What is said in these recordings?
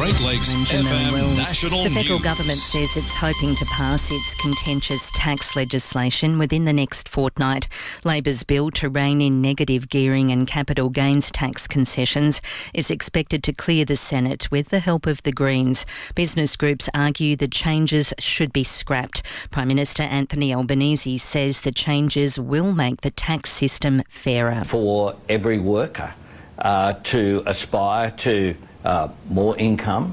Great Lakes FM National The federal News. government says it's hoping to pass its contentious tax legislation within the next fortnight. Labor's bill to rein in negative gearing and capital gains tax concessions is expected to clear the Senate with the help of the Greens. Business groups argue the changes should be scrapped. Prime Minister Anthony Albanese says the changes will make the tax system fairer. For every worker to aspire to more income,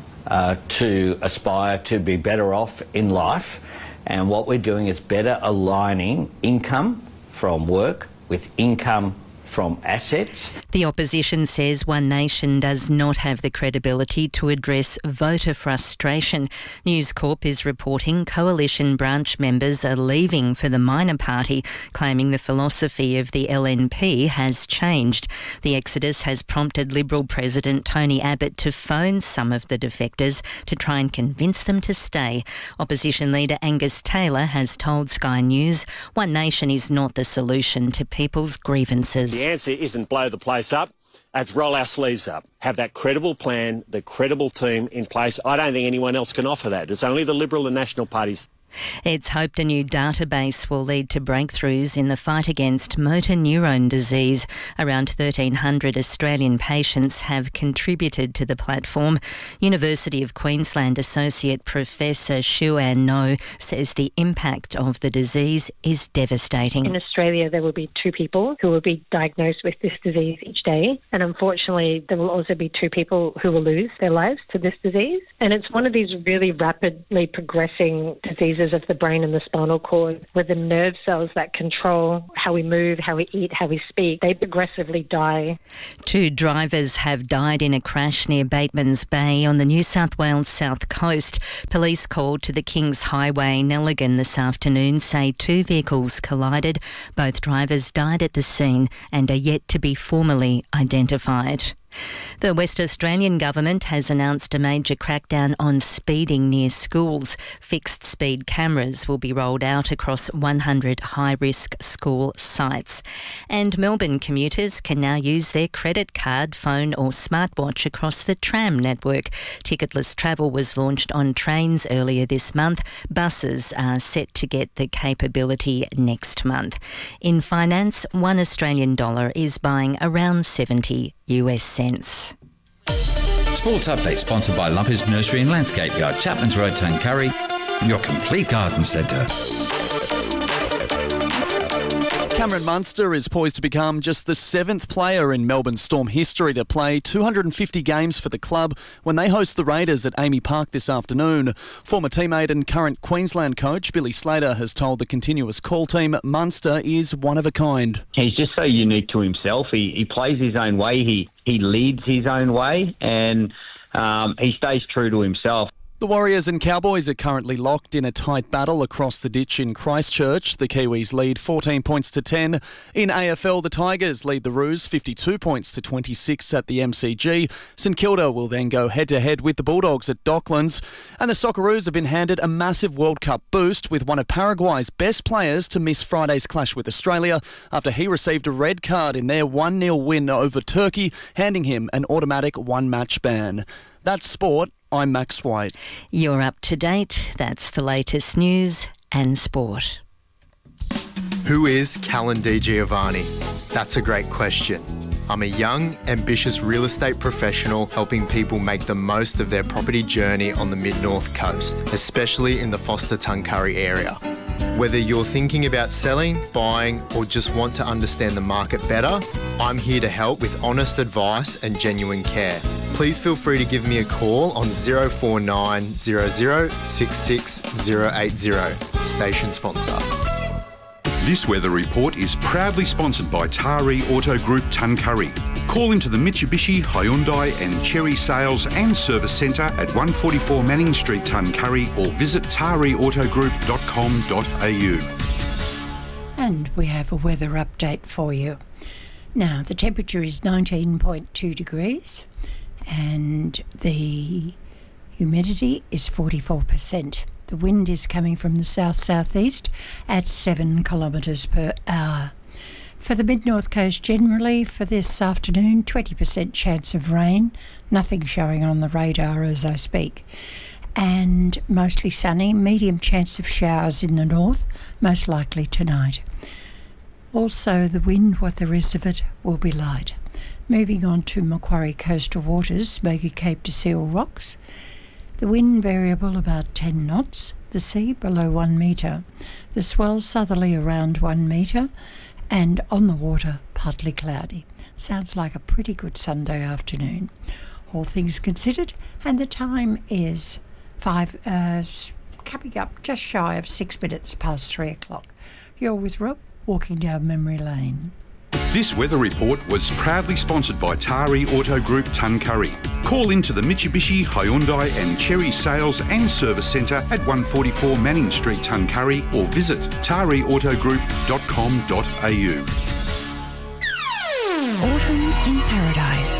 to aspire to be better off in life. And what we're doing is better aligning income from work with income from assets. The opposition says One Nation does not have the credibility to address voter frustration. News Corp is reporting coalition branch members are leaving for the minor party, claiming the philosophy of the LNP has changed. The exodus has prompted Liberal President Tony Abbott to phone some of the defectors to try and convince them to stay. Opposition leader Angus Taylor has told Sky News One Nation is not the solution to people's grievances. The answer isn't blow the place up, it's roll our sleeves up, have that credible plan, the credible team in place. I don't think anyone else can offer that. It's only the Liberal and National parties. It's hoped a new database will lead to breakthroughs in the fight against motor neurone disease. Around 1,300 Australian patients have contributed to the platform. University of Queensland Associate Professor Shu-An No says the impact of the disease is devastating. In Australia, there will be 2 people who will be diagnosed with this disease each day. And unfortunately, there will also be 2 people who will lose their lives to this disease. And it's one of these really rapidly progressing diseases of the brain and the spinal cord, where the nerve cells that control how we move, how we eat, how we speak, they progressively die. 2 drivers have died in a crash near Batemans Bay on the New South Wales south coast. Police called to the Kings Highway, Nelligan, this afternoon say 2 vehicles collided. Both drivers died at the scene and are yet to be formally identified. The West Australian Government has announced a major crackdown on speeding near schools. Fixed speed cameras will be rolled out across 100 high-risk school sites. And Melbourne commuters can now use their credit card, phone or smartwatch across the tram network. Ticketless travel was launched on trains earlier this month. Buses are set to get the capability next month. In finance, $1 Australian is buying around 70 US cents. Sports Update sponsored by Lumpers Nursery and Landscape Yard, Chapman's Road, Tuncurry, your complete garden centre. Cameron Munster is poised to become just the 7th player in Melbourne Storm history to play 250 games for the club when they host the Raiders at Amy Park this afternoon. Former teammate and current Queensland coach Billy Slater has told the Continuous Call team Munster is one of a kind. He's just so unique to himself. He plays his own way, he leads his own way, and he stays true to himself. The Warriors and Cowboys are currently locked in a tight battle across the ditch in Christchurch. The Kiwis lead 14 points to 10. In AFL, the Tigers lead the Roos 52 points to 26 at the MCG. St Kilda will then go head-to-head with the Bulldogs at Docklands. And the Socceroos have been handed a massive World Cup boost with one of Paraguay's best players to miss Friday's clash with Australia after he received a red card in their 1-0 win over Turkey, handing him an automatic 1-match ban. That's sport. I'm Max White. You're up to date. That's the latest news and sport. Who is Callan Di Giovanni? That's a great question. I'm a young, ambitious real estate professional helping people make the most of their property journey on the Mid-North Coast, especially in the Foster-Tuncurry area. Whether you're thinking about selling, buying, or just want to understand the market better, I'm here to help with honest advice and genuine care. Please feel free to give me a call on 049 00 66 080. Station sponsor. This weather report is proudly sponsored by Taree Auto Group Tuncurry. Call into the Mitsubishi, Hyundai and Chery Sales and Service Centre at 144 Manning Street, Tuncurry, or visit tareautogroup.com.au. And we have a weather update for you. Now, the temperature is 19.2 degrees and the humidity is 44%. The wind is coming from the south-southeast at 7 kilometres per hour. For the mid-north coast generally, for this afternoon, 20% chance of rain. Nothing showing on the radar as I speak. And mostly sunny, medium chance of showers in the north, most likely tonight. Also, the wind, what there is of it, will be light. Moving on to Macquarie coastal waters, Smoky Cape to Seal Rocks. The wind variable about 10 knots, the sea below 1 metre. The swell southerly around 1 metre, and on the water partly cloudy. Sounds like a pretty good Sunday afternoon, all things considered, and the time is coming up just shy of 6 minutes past 3 o'clock. You're with Rob, walking down memory lane. This weather report was proudly sponsored by Tari Auto Group Tuncurry. Call into the Mitsubishi, Hyundai and Cherry Sales and Service Centre at 144 Manning Street, Tuncurry, or visit tariautogroup.com.au. Autumn in Paradise.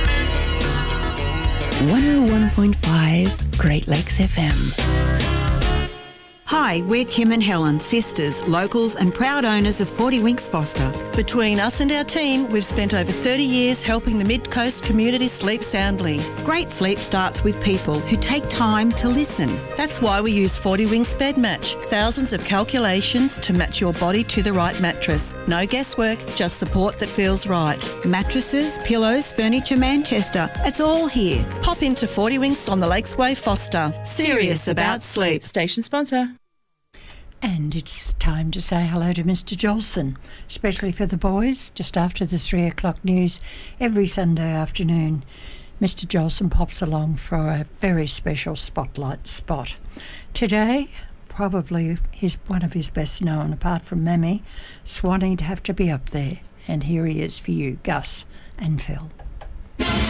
101.5 Great Lakes FM. Hi, we're Kim and Helen, sisters, locals and proud owners of 40 Winks Foster. Between us and our team, we've spent over 30 years helping the Mid-Coast community sleep soundly. Great sleep starts with people who take time to listen. That's why we use 40 Winks Bed Match. Thousands of calculations to match your body to the right mattress. No guesswork, just support that feels right. Mattresses, pillows, furniture, Manchester. It's all here. Pop into 40 Winks on the Lakesway Foster. Serious about sleep. Station sponsor. And it's time to say hello to Mr. Jolson, especially for the boys, just after the 3 o'clock news every Sunday afternoon. Mr. Jolson pops along for a very special spotlight spot. Today, probably one of his best known, apart from Mammy, Swanee'd have to be up there. And here he is for you, Gus and Phil.